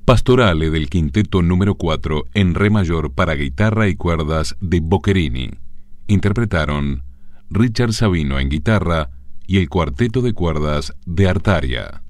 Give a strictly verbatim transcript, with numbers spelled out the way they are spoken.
Pastorale del quinteto número cuatro en re mayor para guitarra y cuerdas de Boccherini. Interpretaron Richard Sabino en guitarra y el cuarteto de cuerdas de Artaria.